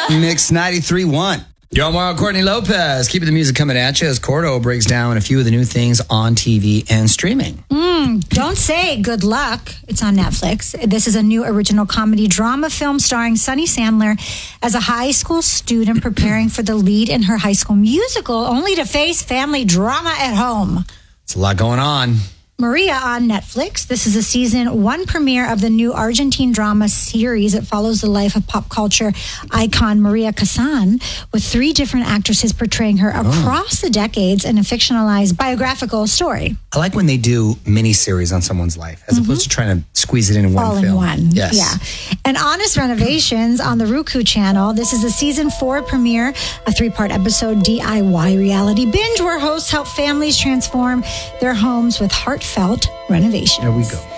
Mix 93.1. Yo, I'm Mario Courtney Lopez. Keeping the music coming at you as Cordo breaks down a few of the new things on TV and streaming. Don't Say Good Luck. It's on Netflix. This is a new original comedy drama film starring Sunny Sandler as a high school student preparing for the lead in her high school musical, only to face family drama at home. It's a lot going on. Maria on Netflix. This is a season 1 premiere of the new Argentine drama series. It follows the life of pop culture icon Maria Kazan, with 3 different actresses portraying her across the decades in a fictionalized biographical story. I like when they do miniseries on someone's life, as opposed to trying to squeeze it in one All film. in one. Yes. Yeah. And Honest Renovations on the Roku channel. This is a season 4 premiere, a 3-part episode DIY reality binge where hosts help families transform their homes with heartfelt renovation. There we go.